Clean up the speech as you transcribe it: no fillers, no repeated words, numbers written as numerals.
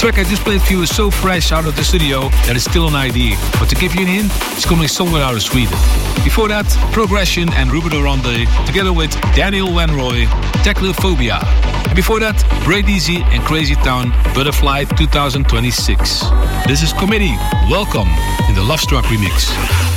track I just played for you is so fresh out of the studio that it's still an ID. But to give you a hint, it's coming somewhere out of Sweden. Before that, Progression and Ruben Orande, together with Daniel Wenroy, Technophobia. And before that, Braid Easy and Crazy Town, Butterfly 2026. This is Committee. Welcome in the Lovestruck remix.